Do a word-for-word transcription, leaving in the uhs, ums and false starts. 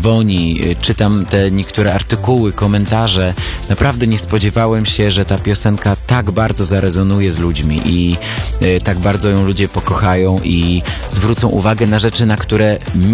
dzwoni, czytam te niektóre artykuły, komentarze. Naprawdę nie spodziewałem się, że ta piosenka tak bardzo zarezonuje z ludźmi i tak bardzo ją ludzie pokochają i zwrócą uwagę na rzeczy, na które